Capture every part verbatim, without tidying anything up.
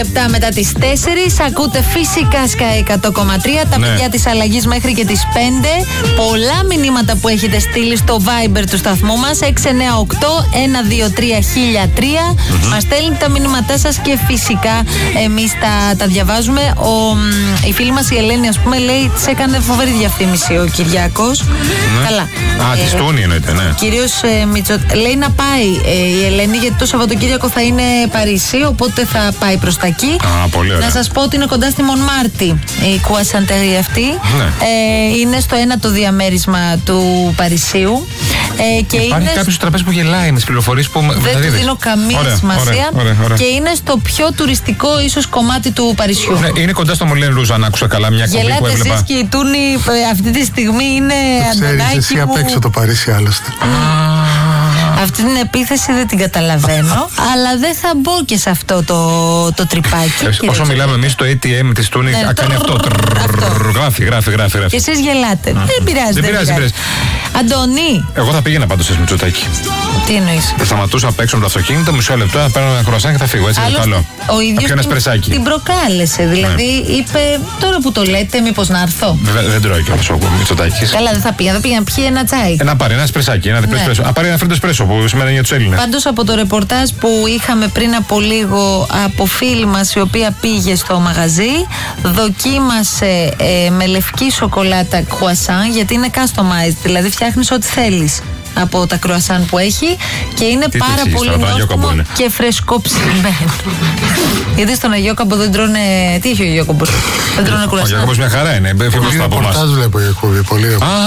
Επτά μετά τις τέσσερις ακούτε φυσικά Sky εκατό κόμμα τρία. Τα ναι. παιδιά της αλλαγής μέχρι και τις πέντε. Πολλά μηνύματα που έχετε στείλει στο Viber του σταθμού μας έξι εννιά οκτώ ένα δύο τρία χίλια τρία. Mm-hmm. Μας στέλνετε τα μηνύματά σας και φυσικά εμείς τα, τα διαβάζουμε. Ο, η φίλη μας η Ελένη, ας πούμε, λέει της έκανε φοβερή διαφήμιση ο Κυριάκος. Mm-hmm. Καλά. Α, ε, της Τούνη εννοείται, ναι. Κυρίως ε, Μητσο... λέει να πάει ε, η Ελένη, γιατί το Σαββατοκύριακο θα είναι Παρίσι, οπότε θα πάει προς τα εκεί. Α, πολύ ωραία. Να σας πω ότι είναι κοντά στη Μονμάρτη η Κουασαντερή αυτή. Ναι. Ε, είναι στο ένατο διαμέρισμα του Παρισίου. Ε, και υπάρχει είναι... κάποιος στο τραπέζι που γελάει με τις πληροφορίες που δεν του δίνω καμία ωραία, σημασία. Ωραία, ωραία, ωραία. Και είναι στο πιο τουριστικό ίσως κομμάτι του Παρισιού. Ναι, είναι κοντά στο Μολέν Ρούζ, αν άκουσα καλά μια κομμάτια που έβλεπα. Γελάτε εσείς και η Τούνη αυτή τη στιγμή είναι αντωνάκι. Ξέρεις, εσύ απ' έξω το Παρίσι άλλωστε. Αυτή την επίθεση δεν την καταλαβαίνω, αλλά δεν θα μπω και σε αυτό το, το τρυπάκι. Ε, όσο μιλάμε εμείς, το έι τι εμ της Τούνη ναι, κάνει αυτό. Γράφει, γράφει, γράφει. Και εσείς γελάτε. Mm. Δεν πειράζει. Δεν πειράζει, πειράζει. Αντώνη. Εγώ θα πήγαινα πάντως σε Μητσοτάκη. Τι εννοείς? Θα σταματούσα απ' έξω με το αυτοκίνητο, μισό λεπτό, θα παίρνω ένα κρουασάν και θα φύγω. Έτσι είναι το άλλο. Ο ίδιος την, την προκάλεσε. Δηλαδή ναι. είπε, τώρα που το λέτε, μήπως να έρθω. Βέβαια δεν τρώει κιόλας ο Μητσοτάκης. Καλά, δεν θα πήγα. Θα πήγα να πιει ένα τσάι. Να πάρει ένα σπρεσάκι, ένα διπλό εσπρέσο. Να πάρει ένα φρέντο εσπρέσο που σήμερα είναι για τους Έλληνες. Πάντως από το ρεπορτάζ που είχαμε πριν από λίγο από φίλη μας η οποία πήγε στο μαγαζί, δοκίμασε ε, με λευκή σοκολάτα κρουασάν, γιατί είναι customized, δηλαδή φτιάχνεις ό,τι θέλεις από τα κρουασάν που έχει και είναι τι πάρα τι πολύ νόστιμο και φρεσκόψημένο. Γιατί στον Αγιώκαμπο δεν τρώνε. Τι έχει ο Αγιώκαμπος? Δεν τρώνε κρουασάν. Ο Αγιώκαμπος μια χαρά είναι. Πολύ ρεπορτάζ βλέπω η εκπομπή. Πολύ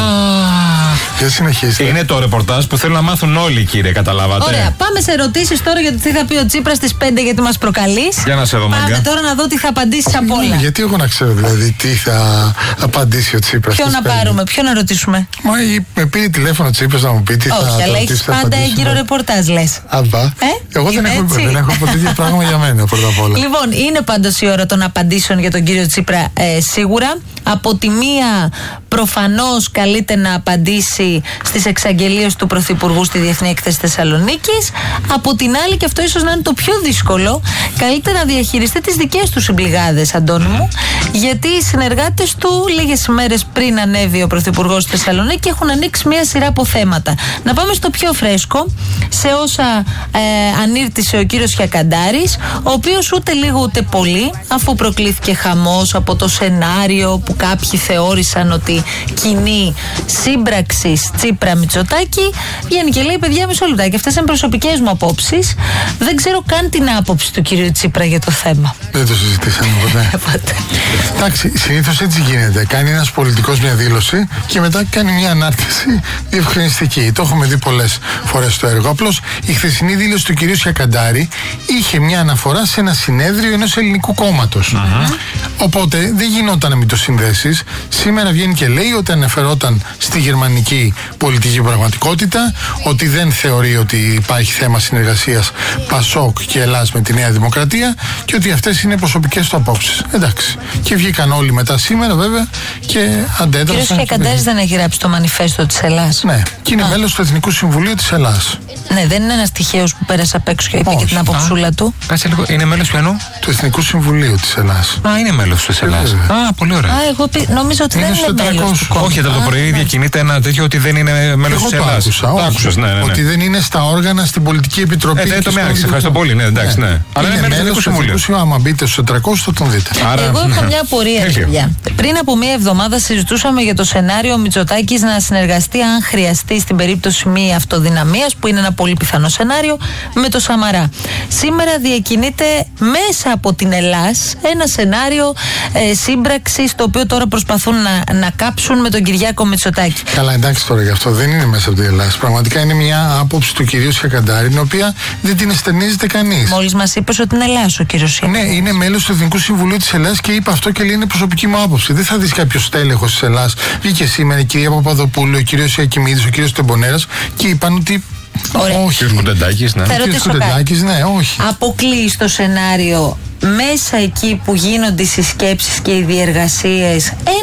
και συνεχίστε. Είναι το ρεπορτάζ που θέλουν να μάθουν όλοι, κύριε, καταλάβατε. Ωραία, πάμε σε ερωτήσεις τώρα για το τι θα πει ο Τσίπρας στις πέντε, γιατί μας προκαλείς. Για να σε δω, πάμε τώρα να δω τι θα απαντήσεις από όλα. Γιατί εγώ να ξέρω δηλαδή τι θα απαντήσει ο Τσίπρας? Ποιο να πάρουμε, ποιο να ρωτήσουμε? Μα με πήρε τηλέφωνο ο Τσίπρας να μου πει τι θα όχι, αλλά έχεις πάντα έγκυρο ρεπορτάζ, λες. Αμπά. Ε? Εγώ δεν έχω, δεν έχω ποτέ τέτοιο πράγμα για μένα πρώτα απ' όλα. Λοιπόν, είναι πάντως η ώρα των απαντήσεων για τον κύριο Τσίπρα, ε, σίγουρα. Από τη μία, προφανώς καλείται να απαντήσει στις εξαγγελίες του Πρωθυπουργού στη Διεθνή Έκθεση Θεσσαλονίκης. Από την άλλη, και αυτό ίσως να είναι το πιο δύσκολο, καλείται να διαχειριστεί τις δικές του συμπληγάδες, Αντώνη μου, γιατί οι συνεργάτες του λίγες ημέρες πριν ανέβει ο Πρωθυπουργός στη Θεσσαλονίκη έχουν ανοίξει μια σειρά από θέματα. Να πάμε στο πιο φρέσκο, σε όσα ε, ανήρτησε ο κύριος Χιακαντάρης, ο οποίος ούτε λίγο ούτε πολύ, αφού προκλήθηκε χαμός από το σενάριο που κάποιοι θεώρησαν ότι κοινή σύμπραξη Τσίπρα Μητσοτάκη, βγαίνει και λέει: παιδιά, μισό λεπτάκι, αυτές είναι προσωπικές μου απόψεις. Δεν ξέρω καν την άποψη του κυρίου Τσίπρα για το θέμα. Δεν το συζητήσαμε ποτέ. Εντάξει, συνήθως έτσι γίνεται. Κάνει ένας πολιτικός μια δήλωση και μετά κάνει μια ανάρτηση διευκρινιστική. Το έχουμε δει πολλές φορές στο έργο. Απλώς η χθεσινή δήλωση του κυρίου Χιακαντάρη είχε μια αναφορά σε ένα συνέδριο ενός ελληνικού κόμματος. Uh-huh. Οπότε δεν γινόταν να μην το συνδέσεις. Σήμερα βγαίνει και λέει ότι αναφερόταν στη γερμανική πολιτική πραγματικότητα, ότι δεν θεωρεί ότι υπάρχει θέμα συνεργασίας Πασόκ και Ελλάς με τη Νέα Δημοκρατία και ότι αυτές είναι προσωπικές του απόψεις. Εντάξει. Και βγήκαν όλοι μετά σήμερα βέβαια και αντέδρασαν. Ο κ. Χιακαντάρης δεν έχει γράψει το μανιφέστο της Ελλάς? Ναι. Και είναι μέλος του Εθνικού Συμβουλίου της Ελλάς. Ναι, δεν είναι ένας τυχαίος που πέρασε απ' έξω και είπε και την αποψούλα του. Κάτσε λίγο, είναι μέλος ποιανού? Του Εθνικού Συμβουλίου της Ελλάς. Α, είναι μέλος της Ελλάς. Α, πολύ ωραία. Α, εγώ νομίζω ότι είναι δεν είναι μέλος του κόμματος. Όχι, από το πρωί διακινείται ένα τέτοιο ότι δεν είναι μέλος της Ελλάς. Εγώ το άκουσα, ναι, ναι, ναι. Ότι δεν είναι στα όργανα στην Πολιτική Επιτροπή. Ε, δεν το με άρεσε, ευχαριστώ πολύ, ναι, εντάξει, ναι. Αλλά είναι μέλος του Εθνικού Συμβουλίου. Άμα μπείτε στους τετρακόσιους θα τον δείτε. Εγώ είχα μια απορία, παιδιά. Πριν από μία εβδομάδα συζητούσαμε για το σενάριο Μητσοτάκης να συνεργαστεί, αν χρειαστεί, στην περίπτωση μη αυτοδυναμίας, που είναι ένα πολύ πιθανό σενάριο, με το Σαμαρά. Σήμερα διακινείται μέσα από την Ελλάς ένα σενάριο ε, σύμπραξης, το οποίο τώρα προσπαθούν να, να κάψουν με τον Κυριάκο Μητσοτάκη. Καλά, εντάξει τώρα γι' αυτό δεν είναι μέσα από την Ελλάδα. Πραγματικά είναι μια άποψη του κυρίου Χιακαντάρη, την οποία δεν την εστερνίζεται κανείς. Μόλις μας είπες ότι είναι Ελλάς ο κύριος Χιακαντάρη. Ναι, είναι μέλος του Εθνικού Συμβουλίου της Ελλάς και είπε αυτό και λέει: είναι προσωπική μου άποψη. Δεν θα δεις κάποιο τέλεχος της Ελλάς. Βγήκε σήμερα η κυρία Παπαδοπούλου, ο κύριος Ιακημίδης, ο κύριος Τεμπονέρας και είπαν ότι. Ωραία. Όχι. Ο κ. Κουντεντάκης, ναι. Θα ρωτήσω κάτι. Ναι, όχι. Αποκλείει το σενάριο μέσα εκεί που γίνονται οι συσκέψεις και οι διεργασίες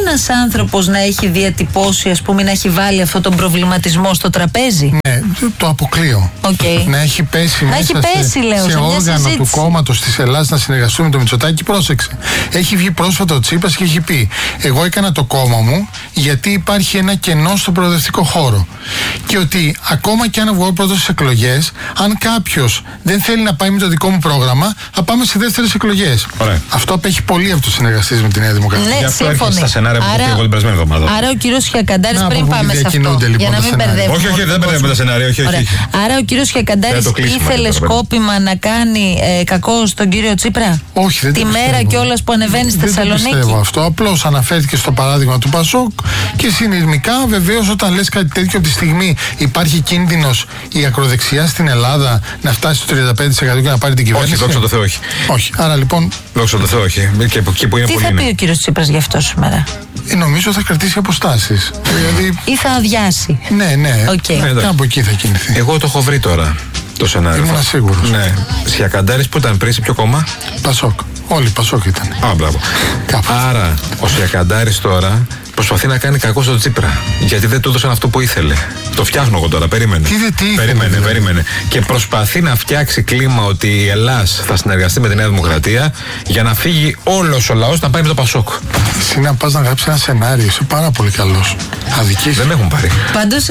ένας άνθρωπος να έχει διατυπώσει, ας πούμε, να έχει βάλει αυτόν τον προβληματισμό στο τραπέζι. Ναι, το αποκλείω. Okay. Να έχει πέσει να μέσα έχει πέσει, σε, λέω, σε, σε όργανο του κόμματος της Ελλάδας να συνεργαστούμε με το Μητσοτάκη. Πρόσεξε. Έχει βγει πρόσφατα ο Τσίπρας και έχει πει: εγώ έκανα το κόμμα μου γιατί υπάρχει ένα κενό στο προοδευτικό χώρο. Και ότι ακόμα και αν βγω πρώτος στις εκλογές, αν κάποιος δεν θέλει να πάει με το δικό μου πρόγραμμα, θα πάμε σε δεύτερες εκλογές. Αυτό απέχει πολύ από το συνεργαστής με τη Νέα Δημοκρατία. Ναι, σύμφωνοι. Στα σενάρια που άρα, εγώ την περασμένη εβδομάδα. Άρα ο κύριος Χιακαντάρης, να, πριν πάμε σε αυτό, λοιπόν, για να μην μπερδεύουμε. Όχι, όχι, δεν μπερδεύουμε τα σενάρια. Όχι, όχι, όχι. Άρα ο κύριος Χιακαντάρης ήθελε σκόπιμα να κάνει ε, κακό στον κύριο Τσίπρα. Όχι, δεν τη το μέρα κιόλας που ανεβαίνει στη Θεσσαλονίκη. Δεν πιστεύω αυτό. Απλώς αναφέρθηκε στο παράδειγμα του Πασόκ και συνειρμικά, βεβαίως, όταν λες κάτι τέτοιο, από τη στιγμή υπάρχει κίνδυνος η ακροδεξιά στην Ελλάδα να φτάσει στο τριάντα πέντε τοις εκατό και να πάρει την κυβέρνηση. Όχι, δόξα τω Θεώ, όχι. Όχι. Άρα λοιπόν. Δόξα τω Θεώ, όχι. Και από εκεί που είναι. Τι πολύ θα είναι. πει ο κύριος Τσίπρας γι' αυτό σήμερα? Ε, νομίζω θα κρατήσει αποστάσεις. Δηλαδή. Ή θα αδειάσει. Ναι, ναι. Okay. Ναι, από εκεί θα κινηθεί. Εγώ το έχω βρει τώρα το σενάριο. Ήμουν σίγουρος. Ναι. Σιακαντάρης που ήταν πριν, σε ποιο κόμμα? Πασόκ. Όλοι Πασόκ ήταν. Α, μπράβο. Κάπως. Άρα ο Σιακαντάρης τώρα προσπαθεί να κάνει κακό στον Τσίπρα. Γιατί δεν του έδωσαν αυτό που ήθελε. Το φτιάχνω εγώ τώρα, περίμενε. Τι δεν τι ήθελε, περίμενε, δηλαδή. περίμενε. Και προσπαθεί να φτιάξει κλίμα ότι η Ελλάς θα συνεργαστεί με τη Νέα Δημοκρατία για να φύγει όλος ο λαός να πάει με το Πασόκ. Εσύ να πας να γράψεις ένα σενάριο, είσαι πάρα πολύ καλός. Αδικής. Δεν με έχουν πάρει. Πάντως,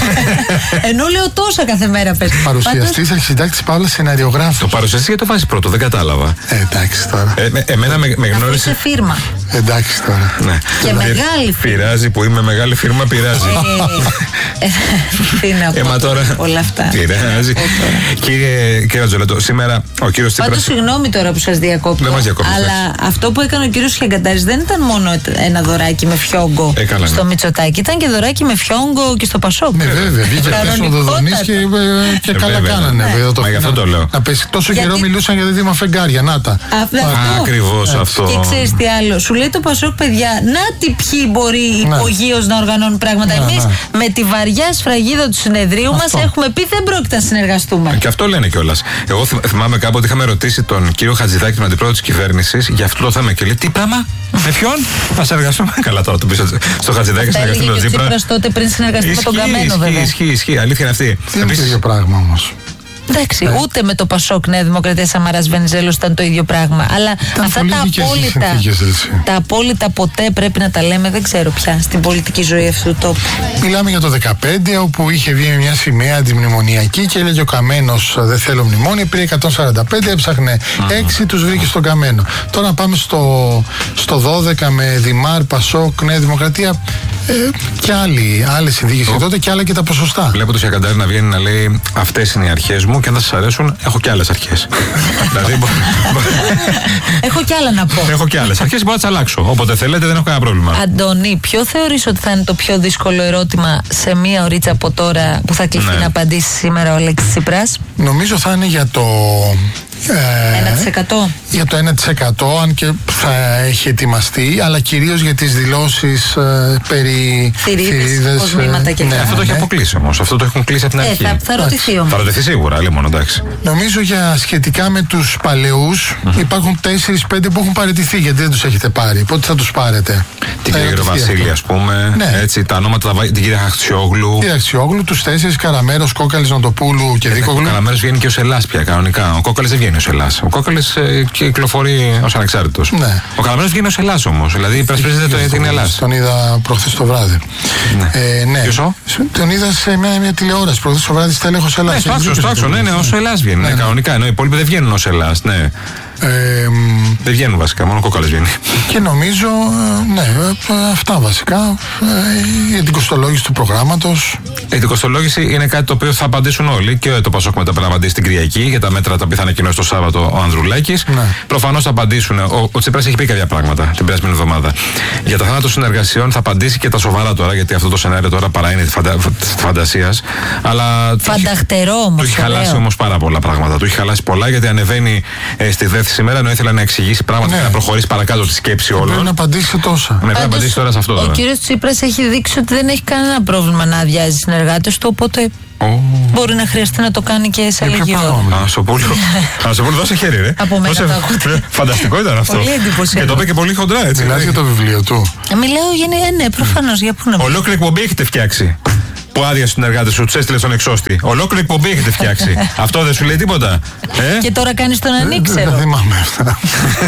ενώ λέω τόσα κάθε μέρα πες. Παρουσιαστής, αρχισυντάκτης, Παύλα, σεναριογράφος. Το παρουσιαστή γιατί το βάζει πρώτο, δεν κατάλαβα. Ε, εντάξει τώρα. Ε, με, εμένα με, με Αφού γνώρισε. είσαι φίρμα. Εντάξει τώρα. Ναι. Και μεγάλη φίρμα. Πειράζει που είμαι μεγάλη φίρμα, πειράζει. Ε, Τι να Ε, μα πω τώρα. όλα αυτά. Πειράζει. Κύριε, κύριε Ρατζολέτο, σήμερα ο κύριος Τσίπρας. Πάντως, συγγνώμη τώρα που σας διακόπτω. Δεν μας διακόπτεις, Αλλά αυτό που έκανε ο κύριος Χιακαντάρης δεν ήταν μόνο ένα δωράκι με φιόγκο Ε, καλά, ναι. στο Μητσοτάκη. Ήταν και δωράκι με φιόγκο και στο Πασόκ. Ναι, βέβαια. Βγήκε χθες ο Δοδονής και, ε, και Ε, καλά βέβαια. κάνανε. Ναι. βέβαια, το Μα γι' αυτό το λέω. Να πέσει. Τόσο Γιατί- καιρό μιλούσαν για δίδυμα φεγγάρια. Να τα. Αυτό. Ακριβώς αυτό. Και ξέρεις τι άλλο, σου λέει το Πασόκ, παιδιά, να τι ποιοι μπορεί Ναι. υπογείως να οργανώνουν πράγματα. Ναι, Εμείς ναι. με τη βαριά σφραγίδα του συνεδρίου μας Αυτό. έχουμε πει δεν πρόκειται να συνεργαστούμε. Και αυτό λένε κιόλα. Εγώ θυμ- θυμάμαι κάποτε είχαμε ρωτήσει τον κύριο Χατζηδάκη, τον αντιπρόεδρο της κυβέρνησης, για αυτό το θέμα. Και λέει: τι πράγμα, με ποιον θα συνεργαστούμε? Καλά, τώρα το πει στο Χατζηδάκη, Τα συνεργαστεί έλεγε με και τον ο Τσίπρα. Τσίπρας τότε πριν συνεργαστεί με τον Καμένο, Ισχύει, βέβαια. ισχύει, ισχύει. Αλήθεια είναι αυτή. Δεν είναι το Επίσης, ίδιο πράγμα όμως. Εντάξει, ούτε με το Πασόκ Νέα Δημοκρατία Σαμαράς Βενιζέλος ήταν το ίδιο πράγμα. Αλλά αυτά πολύ τα δικές οι απόλυτα, συνθήκες, έτσι. τα απόλυτα ποτέ πρέπει να τα λέμε, δεν ξέρω πια, στην πολιτική ζωή αυτού του τόπου. Μιλάμε για το δεκαπέντε, όπου είχε βγει μια σημαία αντιμνημονιακή και έλεγε ο Καμένος δεν θέλω μνημόνια. Πήρε εκατόν σαράντα πέντε, έψαχνε έξι, τους βρήκε στον Καμένο. Τώρα πάμε στο, στο δώδεκα με Δημάρ, Πασόκ, Νέα Δημοκρατία. Ε, και άλλοι, άλλες συνθήκες και τότε και άλλα και τα ποσοστά. βλέπω τον Σιακαντάρη να βγαίνει να λέει: αυτές είναι οι αρχές μου και αν δεν σας αρέσουν, έχω και άλλες αρχές. Δηλαδή, μπο- μπο- Έχω κι άλλα να πω. έχω και άλλες αρχές, μπορώ να τις αλλάξω. Όποτε θέλετε, δεν έχω κανένα πρόβλημα. Αντώνη, ποιο θεωρείς ότι θα είναι το πιο δύσκολο ερώτημα σε μία ωρίτσα από τώρα που θα κληθεί Ναι. να απαντήσει σήμερα ο Αλέξης Τσίπρας? Νομίζω θα είναι για το. ε, ένα τοις εκατό. Για το ένα τοις εκατό, αν και θα έχει ετοιμαστεί, αλλά κυρίως για τις δηλώσεις ε, περί Θηρίδες, θηρίδες, κοσμήματα και ναι, τέτοια. Αυτό το έχει ναι. αποκλείσει όμως. Αυτό το έχουν κλείσει από την Ε, αρχή. θα, θα ρωτηθεί Θα όμως. ρωτηθεί σίγουρα, άλλη μόνο εντάξει. Νομίζω για σχετικά με τους παλαιούς υπάρχουν τέσσερις πέντε που έχουν παραιτηθεί γιατί δεν τους έχετε πάρει. Πότε θα τους πάρετε? Την Θα κυρία ερωτηθεί Βασίλη, αυτό. ας πούμε. Ναι. Έτσι, τα ονόματα, τα βάζει- την κυρία Αχτσιόγλου. Κύριε Αξιόγλου, τους τέσσερις, Καραμέρος, Κόκαλης, Νοτοπούλου και Ο Δίκογλου. Καλαμέρος βγαίνει και ως Ελλάς πια κανονικά. Ο Κόκαλης δεν βγαίνει ως Ελλάς. Ο Κόκαλης ε, κυκλοφορεί ως ανεξάρτητος. Ναι. Ο Καλαμέρος βγαίνει ως Ελλάς όμως. Δηλαδή υπερασπίζεται το- την Ελλάς. Τον είδα προχθές το βράδυ. Ναι. Ε, ναι. Ποιος ο? Τον είδα σε μια, μια τηλεόραση προχθές το βράδυ, στέλεχος Ελλάς. Ναι, στο άξιο, στο άξιο. Ναι, ναι, ως Ελλάς βγαίνει. Ναι, κανονικά. Ενώ οι υπόλοιποι δεν βγαίνουν ως Ελλάς. Ναι. Ε, μ, Δεν βγαίνουν βασικά, μόνο ο Κόκαλης βγαίνει. και νομίζω, ε, ναι, ε, αυτά βασικά. Ε, για την κοστολόγηση του προγράμματος. Η δικοστολόγηση είναι κάτι το οποίο θα απαντήσουν όλοι και το Πασόκ μετά πρέπει να απαντήσει την Κυριακή για τα μέτρα τα οποία θα ανακοινώσει το Σάββατο ο Ανδρουλάκης. Ναι. Προφανώς θα απαντήσουν. Ο, ο Τσίπρας έχει πει κάποια πράγματα την περασμένη εβδομάδα. Για τα θάνατο συνεργασιών θα απαντήσει και τα σοβαρά τώρα, γιατί αυτό το σενάριο τώρα παρά είναι τη φαντα, φαντασίας. Αλλά του έχει- Φανταχτερό του όμως. έχει το χαλάσει λέω. όμως πάρα πολλά πράγματα. Του έχει χαλάσει πολλά γιατί ανεβαίνει ε, στη δεύτερη ημέρα ενώ ήθελε να εξηγήσει πράγματα Ναι. και να προχωρήσει παρακάτω στη σκέψη Πρέπει όλων. να απαντήσει σε τόσα. Ναι, πρέπει να Πάντως, απαντήσει τώρα σε αυτό. Ο τώρα. κύριος Τσίπρας έχει δείξει ότι δεν έχει κανένα πρόβλημα να αδειάζει συνεργάτες του, οπότε Oh. Μπορεί να χρειαστεί να το κάνει και σε λίγη ώρα. Ανασοπούλου, δώσε χέρι, ρε. Από μένα το ακούτε. Φανταστικό ήταν αυτό. Πολύ εντυπωσιακό. Και το είπε και πολύ χοντρά, έτσι. Μιλάς για το βιβλίο του. Μιλάω για ναι, ναι προφανώς. Για πού να μιλάω. Ολόκληρη εκπομπή έχετε φτιάξει. Που άδεια στους συνεργάτες σου, τους έστειλε στον εξώστη. Ολόκληρη εκπομπή έχετε φτιάξει. Αυτό δεν σου λέει τίποτα. Ε? Και τώρα κάνεις τον ανήξερο. Δεν θυμάμαι αυτά.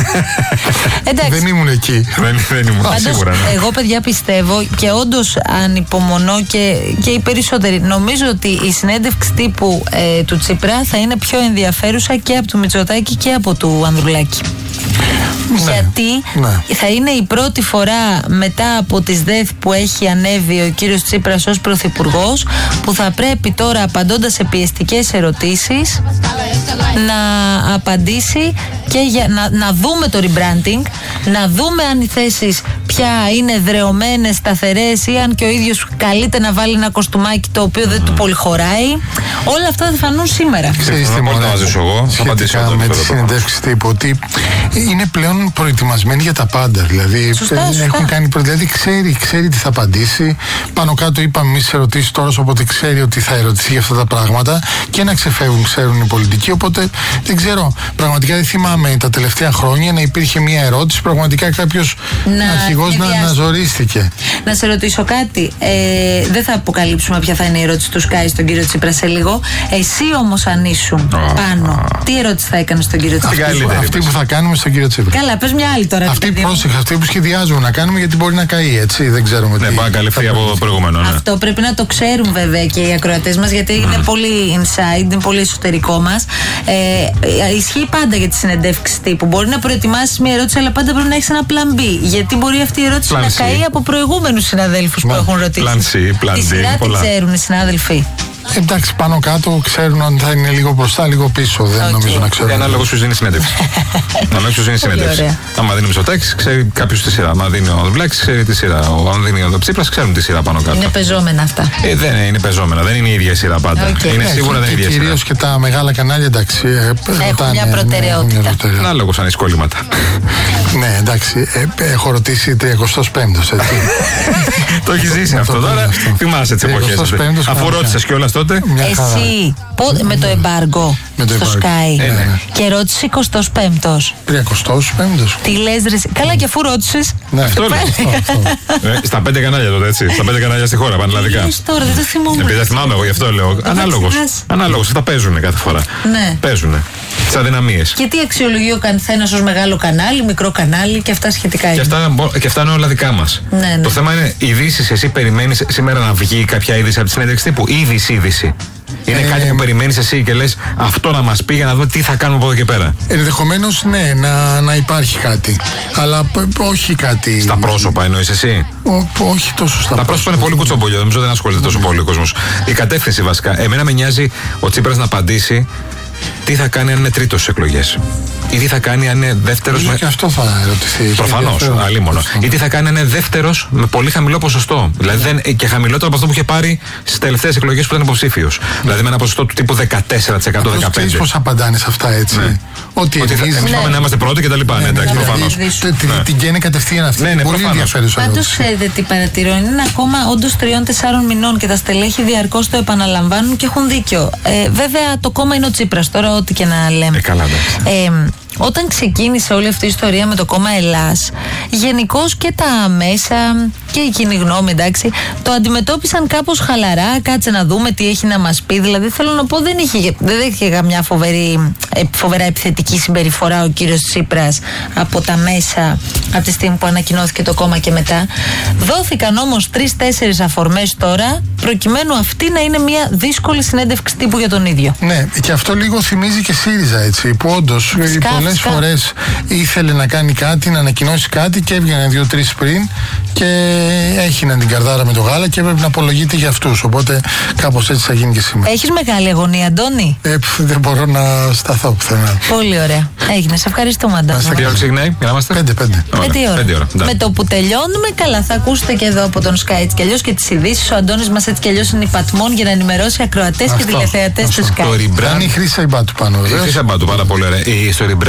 Δεν ήμουν εκεί. Δεν, δεν ήμουν Πάντως, σίγουρα. Ναι. Εγώ, παιδιά, πιστεύω και όντως ανυπομονώ και, και οι περισσότεροι. Νομίζω ότι η συνέντευξη τύπου ε, του Τσίπρα θα είναι πιο ενδιαφέρουσα και από του Μητσοτάκη και από του Ανδρουλάκη. Ναι, γιατί ναι. θα είναι η πρώτη φορά μετά από τις ΔΕΘ που έχει ανέβει ο κύριος Τσίπρας ως πρωθυπουργός, που θα πρέπει τώρα, απαντώντας σε πιεστικές ερωτήσεις, να απαντήσει και για, να, να δούμε το rebranding, να δούμε αν οι θέσεις πια είναι δρεωμένες, σταθερές, ή αν και ο ίδιος καλείται να βάλει ένα κοστούμάκι το οποίο δεν του πολύ χωράει. Όλα αυτά θα φανούν σήμερα. Ξέρεις τι μόνο σχετικά με τη συνεντεύξη τύπου, ότι είναι πλέον προετοιμασμένοι για τα πάντα. Δηλαδή, σωστά, έχουν σωστά. κάνει προ... δηλαδή ξέρει, ξέρει τι θα απαντήσει. Πάνω κάτω είπαμε εμείς ερωτήσεις τώρα, οπότε ξέρει ότι θα ερωτήσει για αυτά τα πράγματα και να ξεφεύγουν, ξέρουν οι πολιτικοί. Οπότε δεν ξέρω. Πραγματικά δεν θυμάμαι τα τελευταία χρόνια να υπήρχε μια ερώτηση. Πραγματικά κάποιος αρχηγός να, να ζορίστηκε. Να σε ρωτήσω κάτι. Ε, δεν θα αποκαλύψουμε ποια θα είναι η ερώτηση του Sky στον κύριο Τσίπρα σε λίγο. Εσύ όμως, αν ήσουν oh. πάνω, τι ερώτηση θα έκανε στον κύριο Τσίπρα? Αυτή, που, αυτή που θα κάνουμε στον κύριο Τσίπρα. Καλά, πες μια άλλη τώρα. Αυτή, πρόσεχε, αυτή που σχεδιάζουμε να κάνουμε, γιατί μπορεί να καεί, έτσι. Δεν ξέρουμε τι. Ναι, πάει να καλυφθεί από προηγούμενο. Ναι. Αυτό πρέπει να το ξέρουν βέβαια και οι ακροατές μας, γιατί mm. είναι πολύ inside, είναι πολύ εσωτερικό μας. Ε, ισχύει πάντα για τις συνεντεύξεις τύπου. Μπορεί να προετοιμάσεις μια ερώτηση, αλλά πάντα πρέπει να έχεις ένα plan B. Γιατί μπορεί αυτή η ερώτηση plan να C. καεί από προηγούμενους συναδέλφους που έχουν ρωτήσει. Plan C, plan D. Τη σειρά τη ξέρουν οι συνάδελφοι. Εντάξει, πάνω κάτω ξέρουν αν θα είναι λίγο μπροστά, λίγο πίσω. Δεν okay. νομίζω να ξέρουν. Ανάλογο σου δίνει συνέντευξη. Ανάλογο σου δίνει συνέντευξη. Άμα δίνει ο Μητσοτάκης, ξέρει κάποιο τη σειρά. Άμα δίνει ο Ανδρουλάκης, ξέρει τη σειρά. Αν δίνει ο Τσίπρας, ξέρουν τη σειρά πάνω κάτω. Είναι πεζόμενα αυτά. Ε, δεν είναι, είναι πεζόμενα. Δεν είναι η ίδια σειρά πάντα. Okay. Είναι σίγουρα δεν είναι η ίδια σειρά. Κυρίως και τα μεγάλα κανάλια, εντάξει. Έχουν μια προτεραιότητα. Ανάλογο αν έχει κόλληματα. Ναι, εντάξει. Έχω ρωτήσει τριακοστό πέμπτο. Το έχει ζήσει αυτό τώρα. Θυμάσαι τι εποχέ. Αφού ρώτησε κιόλα τότε. Εσύ με το εμπάργκο στο Sky ε, ναι. και ρώτησε εικοστό πέμπτο. τριακοστό πέμπτο. Τι λες ρε? Καλά, και αφού ρώτησες. Ναι, αυτό λέω. Στα πέντε κανάλια τότε, έτσι. Στα πέντε κανάλια στη χώρα, πανελλαδικά. Τώρα δεν το θυμόμαι. Επειδή δεν θυμάμαι εγώ, γι' αυτό λέω. Ανάλογος. Ανάλογος, αυτά παίζουν κάθε φορά. Ναι. Παίζουν. Τι αδυναμίες. Και τι αξιολογεί ο καθένας ως μεγάλο κανάλι, μικρό κανάλι και αυτά σχετικά είναι. Και αυτά, και αυτά είναι όλα δικά μας. Ναι, ναι. Το θέμα είναι ειδήσεις. Εσύ περιμένεις σήμερα να βγει κάποια είδηση από τη συνέντευξη τύπου? Είδηση, είδηση. Είναι ε, κάτι που περιμένεις εσύ και λες αυτό να μας πει για να δούμε τι θα κάνουμε από εδώ και πέρα. Ενδεχομένως ναι, να, να υπάρχει κάτι. Αλλά όχι κάτι. Στα πρόσωπα εννοείς εσύ? Ό, όχι τόσο στα Τα πρόσωπα είναι πολύ κουτσομπολιό. Νομίζω δεν ασχολείται τόσο πολύ ο κόσμος. Η κατεύθυνση βασικά. Εμένα με νοιάζει ο Τσίπρας να απαντήσει τι θα κάνει αν είναι τρίτος στις εκλογές. Ή τι θα κάνει αν είναι δεύτερος. Με... Και αυτό θα ερωτηθεί. Προφανώς, αλίμονο. Ή τι θα κάνει αν είναι δεύτερος με πολύ χαμηλό ποσοστό. Δηλαδή δεν... και χαμηλότερο από αυτό που είχε πάρει στις τελευταίες εκλογές που ήταν υποψήφιος. Mm. Δηλαδή με ένα ποσοστό του τύπου δεκατέσσερα τοις εκατό δεκαπέντε τοις εκατό. Πώς απαντάνε σε αυτά, έτσι. Ναι. Ότι εμείς ναι. πάμε να είμαστε πρώτοι και τα λοιπά. Ναι, εντάξει, προφανώς. Την καίνε κατευθείαν αυτή. Ναι, ναι, πολύ ενδιαφέρουσα. Πάντως ξέρετε τι παρατηρώ? Είναι ακόμα όντως τριών-τεσσάρων μηνών και τα στελέχη διαρκώς το επαναλαμβάνουν και έχουν δίκιο. Ε, βέβαια το κόμμα είναι ο Τσίπρας τώρα, ό,τι και να λέμε. Ε, καλά, ε, όταν ξεκίνησε όλη αυτή η ιστορία με το κόμμα Ελλάς, γενικώς και τα μέσα και η κοινή γνώμη, εντάξει, το αντιμετώπισαν κάπως χαλαρά. Κάτσε να δούμε τι έχει να μας πει. Δηλαδή, θέλω να πω, δεν είχε, δεν είχε καμιά φοβερή, φοβερά επιθετική συμπεριφορά ο κύριος Τσίπρας από τα μέσα από τη στιγμή που ανακοινώθηκε το κόμμα και μετά. Δόθηκαν όμως τρεις-τέσσερις αφορμές τώρα, προκειμένου αυτή να είναι μια δύσκολη συνέντευξη τύπου για τον ίδιο. Ναι, και αυτό λίγο θυμίζει και ΣΥΡΙΖΑ, έτσι, που όντως πολλές φορές ήθελε να κάνει κάτι, να ανακοινώσει κάτι και έβγαινε δύο-τρεις πριν και έχιναν την καρδάρα με το γάλα και έπρεπε να απολογείται για αυτούς. Οπότε κάπως έτσι θα γίνει και σήμερα. Έχεις μεγάλη αγωνία, Αντώνη? Ε, δεν μπορώ να σταθώ πουθενά. Πολύ ωραία. Έγινε. Σε ευχαριστούμε, Αντώνη. Τι ώρα ξεκινάει, για να είμαστε? Πέντε, πέντε. Πέντε ώρα. Με το που τελειώνουμε, καλά, θα ακούσετε και εδώ από τον Sky έτσι κι αλλιώς και τις ειδήσεις. Ο Αντώνης μας έτσι κι αλλιώς είναι υπατμόν για να ενημερώσει ακροατές και τηλεθεατές του Sky. Αν η Χρύσα Ιμπάτου πάνω, βέβαια. Η Χρύσα Ιμπάτου, πάρα πολύ ωραία. Στο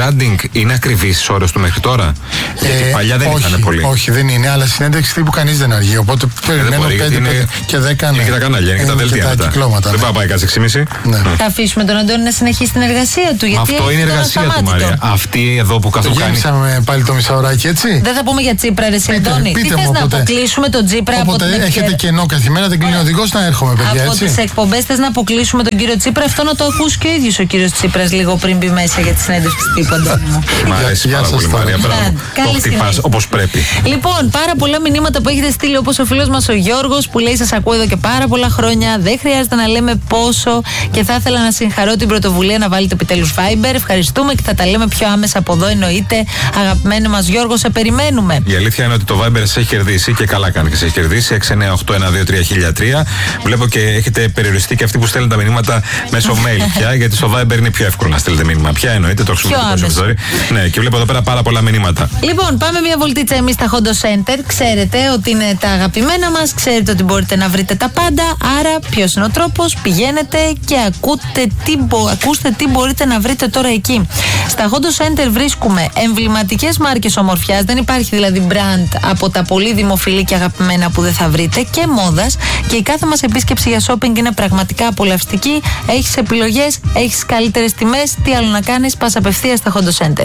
rebranding είναι ακριβή στις ώρες του μέχρι τώρα? Ε, Γιατί παλιά δεν όχι, ήταν πολύ. Όχι, δεν είναι, αλλά συνέντευξη τύπου κανείς δεν αργεί. Οπότε περιμένω πέντε και δέκα. Είναι και τα κανάλια, είναι και τα δελτία μετά. Δεν πάει πάει κάτι έξι και μισή. Θα αφήσουμε τον Αντώνη να συνεχίσει την εργασία του. Γιατί αυτό είναι η εργασία του, Μαρία. Αυτή εδώ που καθόλου κάνει. Γέμισαμε πάλι το μισάωράκι, έτσι. Δεν θα πούμε για Τσίπρα, ρε Αντώνη. Τι θες να αποκλείσουμε τον Τσίπρα από την Όποτε έχετε κενό καθημερινά, δεν κλείνει ο οδηγός, να έρχομαι, παιδιά. Από τις εκπομπές θες να αποκλείσουμε τον κύριο Τσίπρα? Αυτό να το ακούσει και ο ίδιος ο κύριος Τσίπρας λίγο πριν μπει μέσα για τη συνέντευξη τύπου, Αντώνη μου. Μ' αρέσει πάρα πολύ, Μαρία. Το χτυπάς όπως πρέπει. Λοιπόν, πάρα πολλά μηνύματα που έχετε στείλει, όπως ο φίλος μας ο Γιώργος που λέει: σας ακούω εδώ και πάρα πολλά χρόνια. Δεν χρειάζεται να λέμε πόσο και θα ήθελα να συγχαρώ την πρωτοβουλία να βάλετε επιτέλους Viber. Ευχαριστούμε και θα τα λέμε πιο άμεσα από εδώ. Εννοείται, αγαπημένο μας Γιώργο, σε περιμένουμε. Η αλήθεια είναι ότι το Viber σε έχει κερδίσει και καλά κάνει και σε έχει κερδίσει. έξι εννιά οκτώ ένα δύο τρία χίλια τρία. Βλέπω και έχετε περιοριστεί και αυτοί που στέλνουν τα μηνύματα μέσω mail πια, γιατί στο Viber είναι πιο εύκολο να στείλετε μήνυμα. Πια εννοείται, το χρησιμοποιώ. Ναι, και βλέπω εδώ πέρα πάρα πολλά μηνύματα. Λοιπόν, πάμε μια βολτίτσα εμείς στα Hondo Center. Ξέρετε ότι είναι τα αγαπημένα μας, ξέρετε ότι μπορείτε να βρείτε τα πάντα. Άρα, ποιος είναι ο τρόπος? Πηγαίνετε και ακούτε τι, ακούστε τι μπορείτε να βρείτε τώρα εκεί. Στα Hondo Center βρίσκουμε εμβληματικές μάρκες ομορφιάς. Δεν υπάρχει δηλαδή brand από τα πολύ δημοφιλή και αγαπημένα που δεν θα βρείτε, και μόδας. Και η κάθε μας επίσκεψη για shopping είναι πραγματικά απολαυστική. Έχεις επιλογές, έχεις καλύτερες τιμές. Τι άλλο να κάνεις? Πας απευθείας στα Hondo Center.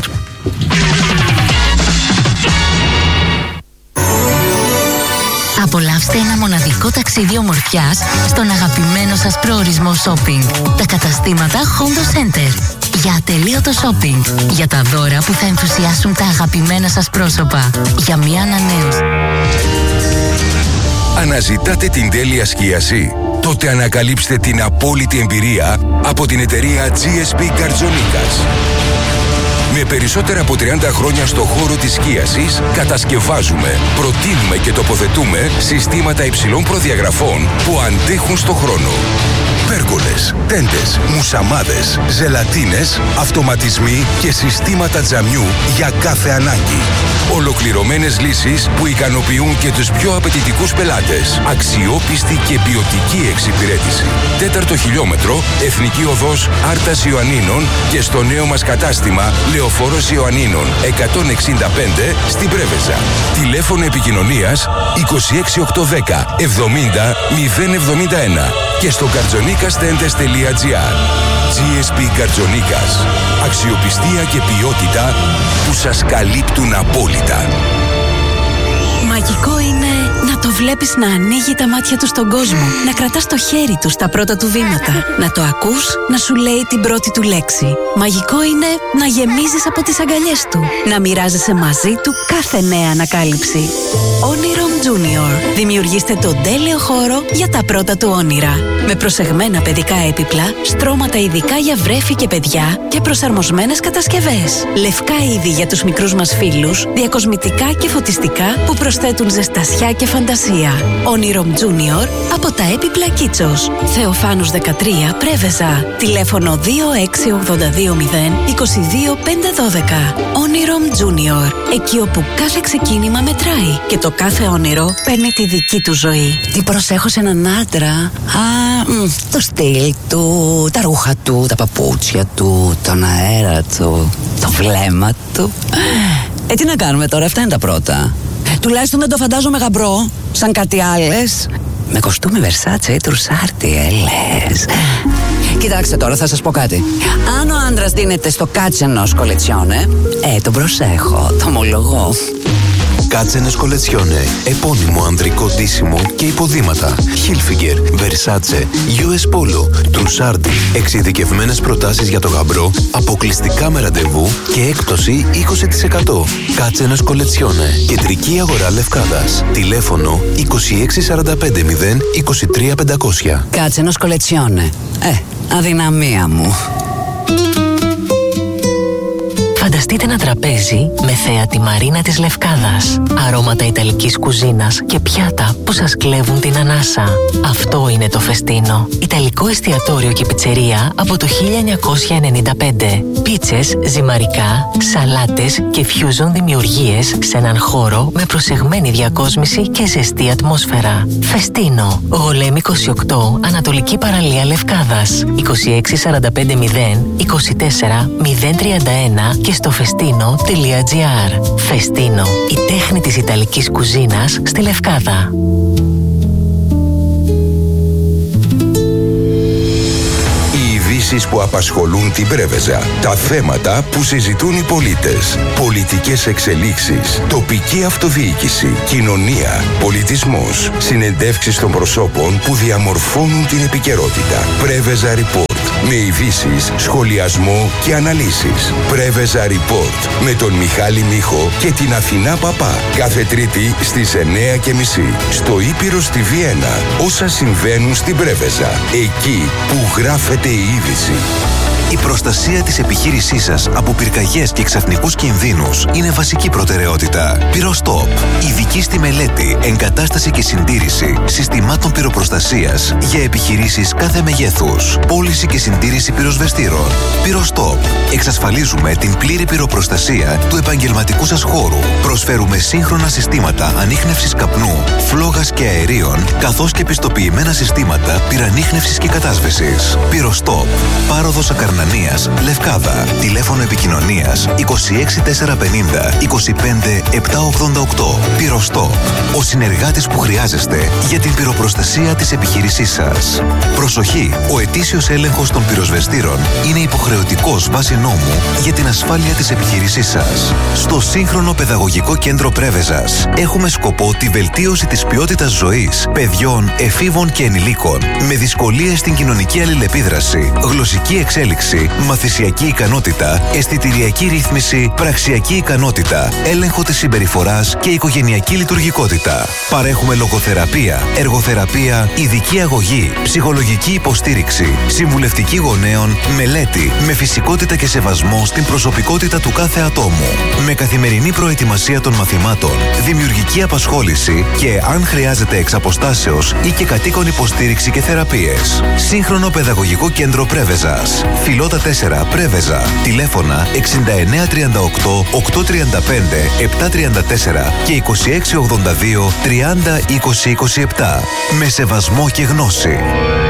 Απολαύστε ένα μοναδικό ταξίδι ομορφιάς στον αγαπημένο σας προορισμό shopping. Τα καταστήματα Hondo Center. Για ατελείωτο shopping. Για τα δώρα που θα ενθουσιάσουν τα αγαπημένα σας πρόσωπα. Για μια ανανέωση. Αναζητάτε την τέλεια σκίαση? Τότε ανακαλύψτε την απόλυτη εμπειρία από την εταιρεία τζι ες πι Καρτζονίκας. Με περισσότερα από τριάντα χρόνια στο χώρο της σκίασης, κατασκευάζουμε, προτείνουμε και τοποθετούμε συστήματα υψηλών προδιαγραφών που αντέχουν στο χρόνο. Πέργολες, τέντες, μουσαμάδες, ζελατίνες, αυτοματισμοί και συστήματα τζαμιού για κάθε ανάγκη. Ολοκληρωμένες λύσεις που ικανοποιούν και τους πιο απαιτητικούς πελάτες. Αξιόπιστη και ποιοτική εξυπηρέτηση. Τέταρτο χιλιόμετρο, Εθνική Οδός Άρτας Ιωαννίνων και στο νέο μας κατάστημα Λεωφόρος Ιωαννίνων εκατόν εξήντα πέντε στην Πρέβεζα. Τηλέφωνο επικοινωνίας είκοσι έξι οκτακόσια δέκα εβδομήντα μηδέν εβδομήντα ένα και στο καρτζονίκας τέντες τελεία τζι άρ. τζι ες πι Καρτζονίκας. Αξιοπιστία και ποιότητα που σας καλύπτουν απόλυτα. Μαγικό είναι να το βλέπεις να ανοίγει τα μάτια του στον κόσμο, να κρατάς το χέρι του στα πρώτα του βήματα, να το ακούς να σου λέει την πρώτη του λέξη. Μαγικό είναι να γεμίζεις από τις αγκαλιές του, να μοιράζεσαι μαζί του κάθε νέα ανακάλυψη. Onirom Junior. Δημιουργήστε τον τέλειο χώρο για τα πρώτα του όνειρα. Με προσεγμένα παιδικά έπιπλα, στρώματα ειδικά για βρέφη και παιδιά και προσαρμοσμένες κατασκευές. Λευκά είδη για τους μικρούς μας φίλους, διακοσμητικά και φωτιστικά που προσθέτουν ζεστασιά και φαντασία. Onirom Junior από τα έπιπλα Κίτσος. Θεοφάνους δεκατρία, Πρέβεζα. Τηλέφωνο δύο έξι ογδόντα δύο μηδέν είκοσι δύο πεντακόσια δώδεκα. Onirom Junior. Εκεί όπου κάθε ξεκίνημα μετράει και το κάθε όνειρο παίρνει τη δική του ζωή. Τι προσέχω σε έναν άντρα? Α, μ, το στυλ του, τα ρούχα του, τα παπούτσια του, τον αέρα του, το βλέμμα του. Ε, τι να κάνουμε τώρα, αυτά είναι τα πρώτα. Τουλάχιστον δεν το φαντάζομαι γαμπρό, σαν κάτι άλλες. Με κοστούμι Versace ή Τρουσάρτι, ε, λες. Κοιτάξτε τώρα, θα σας πω κάτι. Αν ο άντρας δίνεται στο κάτσενος κολετσιόνε, ε, τον προσέχω, το ομολογώ. Κάτσενες κολετσιόνε, επώνυμο ανδρικό ντύσιμο και υποδήματα. Hilfiger, Versace, γιου ες Polo, Trussardi. Εξειδικευμένες προτάσεις για το γαμπρό, αποκλειστικά με ραντεβού και έκπτωση είκοσι τοις εκατό. Κάτσενες κολετσιόνε, κεντρική αγορά Λευκάδας. Τηλέφωνο είκοσι έξι σαράντα πέντε μηδέν είκοσι τρία πεντακόσια. Κάτσενος κολετσιόνε. Ε, αδυναμία μου. Φανταστείτε ένα τραπέζι με θέα τη Μαρίνα της Λευκάδας, αρώματα ιταλικής κουζίνας και πιάτα που σας κλέβουν την ανάσα. Αυτό είναι το Φεστίνο. Ιταλικό εστιατόριο και πιτσερία από το χίλια εννιακόσια ενενήντα πέντε. Πίτσες, ζυμαρικά, σαλάτες και fusion δημιουργίες σε έναν χώρο με προσεγμένη διακόσμηση και ζεστή ατμόσφαιρα. Φεστίνο. Γολέμ είκοσι οκτώ, Ανατολική Παραλία Λευκάδας. είκοσι έξι σαράντα πέντε μηδέν είκοσι τέσσερα μηδέν τριάντα ένα και στο φεστίνο τελεία τζι άρ. Φεστίνο, η τέχνη της Ιταλικής κουζίνας στη Λευκάδα. Ειδήσεις που απασχολούν την Πρέβεζα. Τα θέματα που συζητούν οι πολίτες. Πολιτικές εξελίξεις. Τοπική αυτοδιοίκηση. Κοινωνία. Πολιτισμός. Συνεντεύξεις των προσώπων που διαμορφώνουν την επικαιρότητα. Πρέβεζα Report. Με ειδήσεις, σχολιασμό και αναλύσεις. Πρέβεζα Report. Με τον Μιχάλη Μίχο και την Αθηνά Παπά. Κάθε Τρίτη στις εννιά και μισή. Στο Ήπειρο στη Βιέννα. Όσα συμβαίνουν στην Πρέβεζα. Εκεί που γράφεται η είδηση. Η προστασία της επιχείρησής σας από πυρκαγιές και ξαφνικούς κινδύνους είναι βασική προτεραιότητα. Πυρостόπ. Ειδική στη μελέτη, εγκατάσταση και συντήρηση συστημάτων πυροπροστασίας για επιχειρήσεις κάθε μεγέθους. Πώληση και συντήρηση πυροσβεστήρων. Πυρостόπ. Εξασφαλίζουμε την πλήρη πυροπροστασία του επαγγελματικού σας χώρου. Προσφέρουμε σύγχρονα συστήματα ανίχνευσης καπνού, φλόγας και αερίων, καθώς και πιστοποιημένα συστήματα πυρανίχνευσης και κατάσβεσης. Πυρостόπ. Πάροδος Ακαρνανίας, Λευκάδα. Τηλέφωνο επικοινωνίας είκοσι έξι τετρακόσια πενήντα είκοσι πέντε επτακόσια ογδόντα οκτώ. Πυρωστόπ. Ο συνεργάτης που χρειάζεστε για την πυροπροστασία της επιχείρησής σας. Προσοχή! Ο ετήσιος έλεγχος των πυροσβεστήρων είναι υποχρεωτικός βάσει νόμου για την ασφάλεια της επιχείρησής σας. Στο σύγχρονο παιδαγωγικό κέντρο Πρέβεζας έχουμε σκοπό τη βελτίωση της ποιότητας ζωής παιδιών, εφήβων και ενηλίκων με δυσκολίες στην κοινωνική αλληλεπίδραση, γλωσσική εξέλιξη, μαθησιακή ικανότητα, αισθητηριακή ρύθμιση, πραξιακή ικανότητα, έλεγχο της συμπεριφοράς και οικογενειακή λειτουργικότητα. Παρέχουμε λογοθεραπεία, εργοθεραπεία, ειδική αγωγή, ψυχολογική υποστήριξη, συμβουλευτική γονέων, μελέτη, με φυσικότητα και σεβασμό στην προσωπικότητα του κάθε ατόμου. Με καθημερινή προετοιμασία των μαθημάτων, δημιουργική απασχόληση και, αν χρειάζεται εξ αποστάσεως ή και κατοίκον υποστήριξη και θεραπείες. Σύγχρονο παιδαγωγικό κέντρο Πρέβεζας. Φιλότα τέσσερα Πρέβεζα. Τηλέφωνα εξήντα εννιά τριάντα οκτώ οκτακόσια τριάντα πέντε επτακόσια τριάντα τέσσερα και είκοσι έξι ογδόντα δύο τριάντα είκοσι είκοσι επτά. Με σεβασμό και γνώση.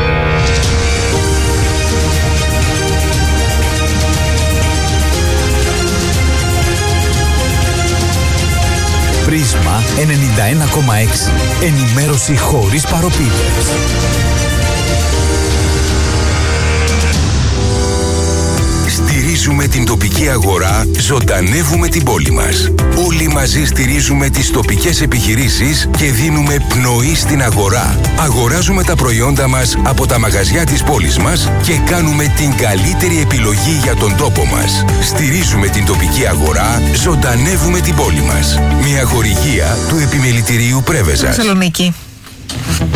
Πρίσμα ενενήντα ένα κόμμα έξι. Ενημέρωση χωρίς παροπίδες. Στηρίζουμε την τοπική αγορά, ζωντανεύουμε την πόλη μας. Όλοι μαζί στηρίζουμε τις τοπικές επιχειρήσεις και δίνουμε πνοή στην αγορά. Αγοράζουμε τα προϊόντα μας από τα μαγαζιά της πόλης μας και κάνουμε την καλύτερη επιλογή για τον τόπο μας. Στηρίζουμε την τοπική αγορά, ζωντανεύουμε την πόλη μας. Μια χορηγία του Επιμελητηρίου Πρέβεζας. Θεσσαλονίκη.